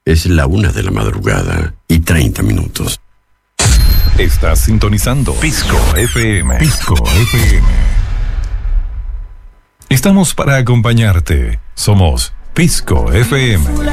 Es la 1:30 a.m. Estás sintonizando Pisco FM. Pisco FM. Estamos para acompañarte. Somos Pisco FM.